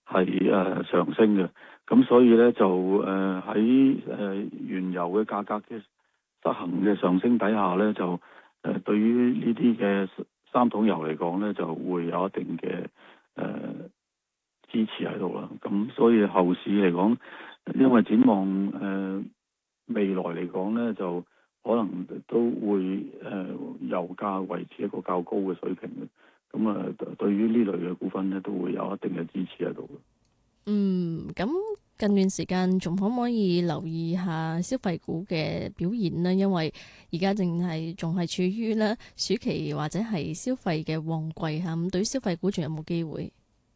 上升嘅。咁所以咧就喺原油嘅價格嘅失衡嘅上升底下咧，就對於呢啲嘅三桶油嚟講咧，就會有一定嘅支持喺度啦。咁所以後市嚟講，因為展望未來嚟講咧，就可能都會油價維持一個較高嘅水平嘅。咁對於呢類嘅股份咧，都會有一定嘅支持喺度嘅。 咁近段時間仲可唔可以留意下消費股嘅表現呢？因為而家仲係處於咧暑期或者係消費嘅旺季嚇，咁對於消費股仲有冇機會？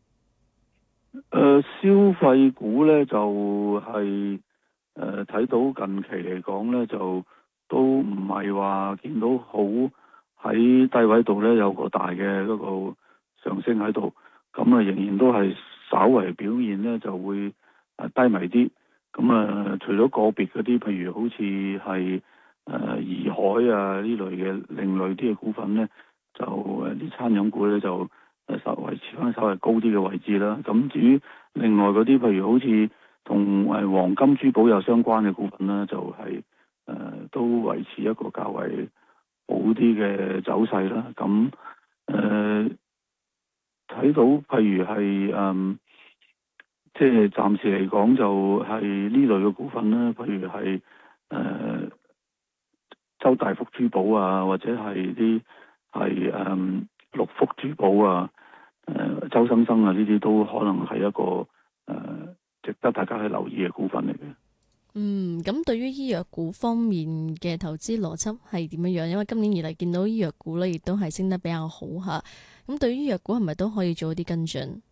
消費股咧就係睇到近期嚟講咧，就都唔係話見到好喺低位度咧有個大嘅嗰個上升喺度，咁仍然都係稍為表現咧就會低迷啲。咁除咗個別嗰啲，譬如好似係怡海啊呢類嘅另類啲嘅股份咧，就啲餐飲股咧就維持翻稍微高啲嘅位置啦。咁至於另外嗰啲，譬如好似同黃金珠寶有相關嘅股份啦，就係都維持一個較為好啲嘅走勢啦。咁睇到譬如係即係暫時嚟講就係呢類嘅股份啦，譬如係周大福珠寶啊，或者係啲係六福珠寶啊、周生生啊，呢啲都可能係一個值得大家去留意嘅股份嚟嘅。 咁對於醫藥股方面嘅投資邏輯係點樣？因為今年以嚟見到醫藥股咧，亦都係升得比較好嚇。咁對於醫藥股係咪都可以做一啲跟進？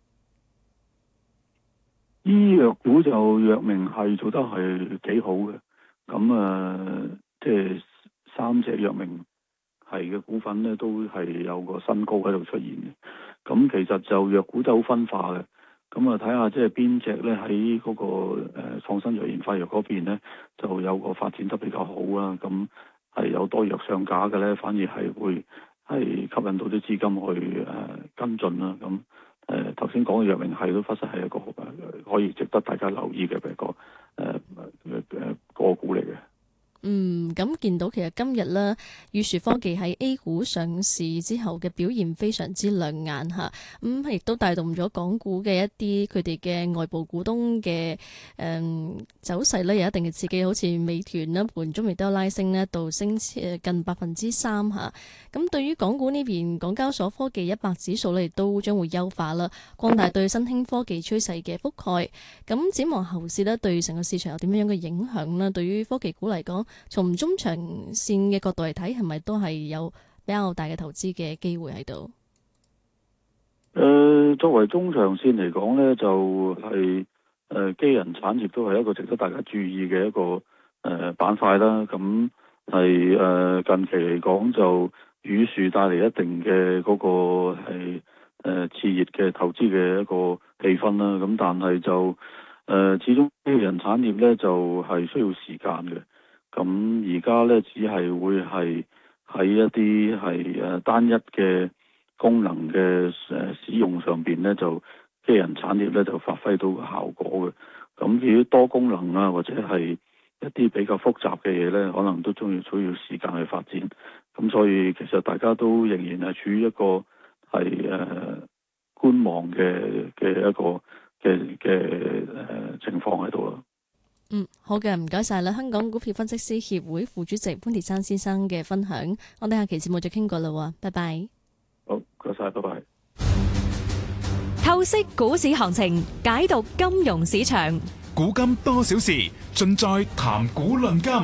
醫藥股就藥明係做得係幾好嘅。咁即係三隻藥明係嘅股份咧，都係有個新高喺度出現嘅。咁其實就藥股就好分化嘅。咁睇下即係邊隻咧喺嗰個創新藥研發藥嗰邊咧，就有個發展得比較好啦。咁係有多藥上架嘅咧，反而係會係吸引到啲資金去跟進啦。咁頭先講嘅藥明係都確實係一個可以值得大家留意嘅一個個股嚟嘅。 咁見到其實今日咧，宇樹科技喺 A 股上市之後嘅表現非常之亮眼嚇，亦都帶動咗港股嘅一啲佢哋嘅外部股東嘅走勢咧，有一定嘅刺激，好似美團啦、盤中亦都拉升咧，到升近3%嚇。咁對於港股呢邊，港交所科技100指數咧，亦都將會優化啦，擴大對新興科技趨勢嘅覆蓋。咁展望後市咧，對成個市場有點樣嘅影響呢？對於科技股嚟講，從中長線嘅角度嚟睇，係咪都係有比較大嘅投資嘅機會喺度？ 作為中長線嚟講呢，就係機人產業都係一個值得大家注意嘅一個板塊啦。咁係近期嚟講，就宇樹帶嚟一定嘅嗰個係熾熱嘅投資嘅一個氣氛啦。咁但係就始終機人產業呢，就係需要時間嘅。咁而家咧，只係會係喺一啲係單一嘅功能嘅使用上邊咧，就機人產業咧就發揮到個效果嘅。咁至於多功能啊，或者係一啲比較複雜嘅嘢咧，可能都需要時間去發展。咁所以其實大家都仍然係處於一個係觀望嘅一個嘅情況喺度咯。 好嘅，唔該晒啦。香港股票分析師協會副主席潘鐵珊先生嘅分享，我哋下期節目再傾過啦，拜拜。 好，唔該晒，拜拜。 透析股市行情，解讀金融市場， 古今多少事，盡在談股論金。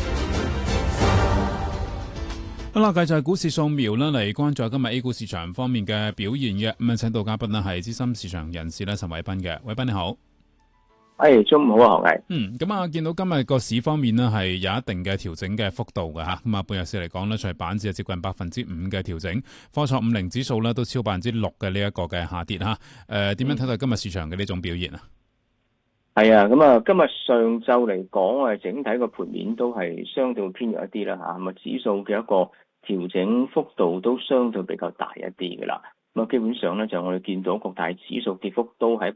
好啦，繼續係股市掃描啦，嚟關注今日 A 股市場方面嘅表現嘅。咁請到嘉賓呢係資深市場人士咧陳偉彬嘅，偉彬你好。 中午好啊，何毅。 咁見到今日個市方面呢係有一定嘅調整嘅幅度嘅吓。咁半日市嚟講呢，除板指係接近5%嘅調整，科創50指數呢都超6%嘅呢一個嘅下跌吓。點樣睇到今日市場嘅呢種表現啊？ 係啊，咁啊，今日上晝嚟講整體個盤面都係相對偏弱一啲啦吓。咁指數嘅一個調整幅度都相對比較大一啲嘅啦。咁基本上咧就我哋見到各大指數跌幅都喺